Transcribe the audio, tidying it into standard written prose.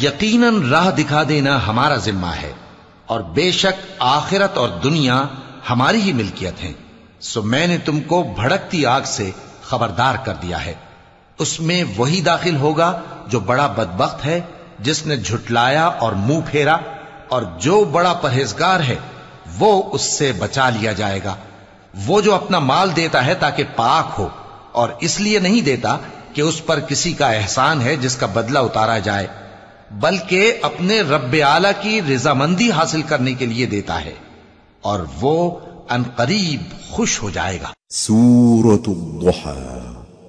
यकीनन राह दिखा देना हमारा जिम्मा है, और बेशक आखिरत और दुनिया हमारी ही मिल्कियत हैं। सो मैंने तुमको भड़कती आग से खबरदार कर दिया है। उसमें वही दाखिल होगा जो बड़ा बदबख्त है, जिसने झुटलाया और मुंह फेरा, और जो बड़ा परहेजगार है वो उससे बचा लिया जाएगा। वो जो अपना माल देता है ताकि पाक हो, और इसलिए नहीं देता कि उस पर किसी का एहसान है जिसका बदला उतारा जाए, बल्कि अपने रब्बे आला की रिजामंदी हासिल करने के लिए देता है, और वो अनकरीब खुश हो जाएगा। सूरतुद्दुहा